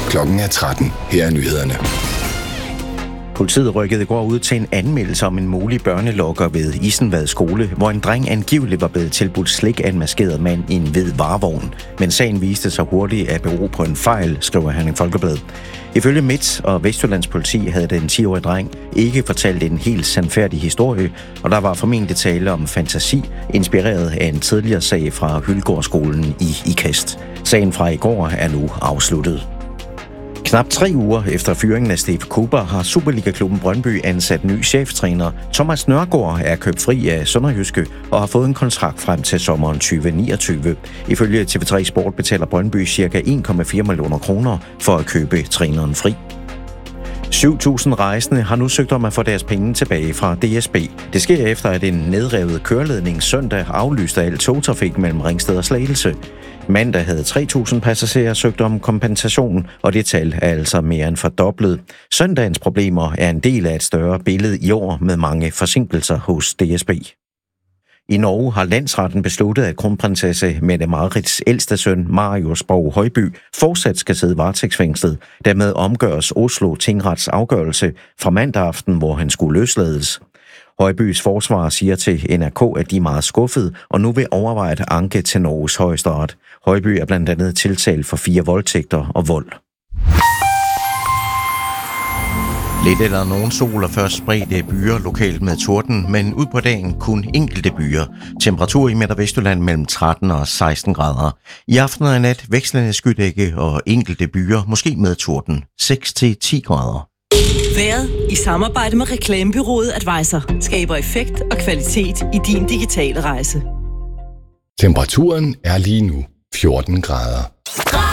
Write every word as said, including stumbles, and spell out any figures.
Klokken er tretten. Her er nyhederne. Politiet rykkede i går ud til en anmeldelse om en mulig børnelokker ved Isenvad skole, hvor en dreng angiveligt var blevet tilbudt slik af en maskeret mand i en hvid varevogn. Men sagen viste sig hurtigt at bero på en fejl, skriver han i Folkebladet. Ifølge Midt- og Vestjyllands politi havde den ti-årige dreng ikke fortalt en helt sandfærdig historie, og der var formentlig tale om fantasi, inspireret af en tidligere sag fra Hyldgårdskolen i Ikast. Sagen fra i går er nu afsluttet. Knap tre uger efter fyringen af Steve Cooper har Superliga-klubben Brøndby ansat ny cheftræner. Thomas Nørgaard er købt fri af Sønderjyske og har fået en kontrakt frem til sommeren tyve niogtyve. Ifølge T V tre Sport betaler Brøndby ca. en komma fire millioner kroner for at købe træneren fri. syv tusind rejsende har nu søgt om at få deres penge tilbage fra D S B. Det sker efter, at en nedrevet køreledning søndag aflyste al togtrafik mellem Ringsted og Slagelse. Mandag havde tre tusind passagerer søgt om kompensation, og det tal er altså mere end fordoblet. Søndagens problemer er en del af et større billede i år med mange forsinkelser hos D S B. I Norge har landsretten besluttet, at kronprinsesse Mette-Marits ældste søn, Marius Borg Højby, fortsat skal sidde varetægtsfængslet. Dermed omgøres Oslo tingrets afgørelse fra mandag aften, hvor han skulle løslades. Højbys forsvar siger til N R K, at de er meget skuffet og nu vil overveje at anke til Norges højesteret. Højby er blandt andet tiltalt for fire voldtægter og vold. Lidt eller nogen sol og først spredte byer lokalt med torden, men ud på dagen kun enkelte byer. Temperatur i Midt- og Vestjylland mellem tretten og seksten grader. I aften og nat vekslende skydække og enkelte byer, måske med torden, seks til ti grader. Været i samarbejde med reklamebureauet Advisor skaber effekt og kvalitet i din digitale rejse. Temperaturen er lige nu fjorten grader.